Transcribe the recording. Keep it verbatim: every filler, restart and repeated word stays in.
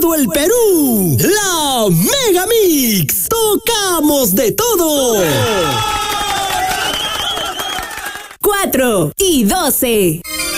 todo el Perú. La Mega Mix. Tocamos de todo. cuatro y doce.